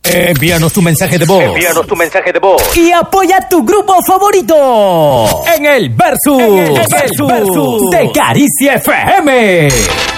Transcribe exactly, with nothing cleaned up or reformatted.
Envíanos tu mensaje de voz. Envíanos tu mensaje de voz. Y apoya tu grupo favorito en el Versus, en el Versus de Caricia F M.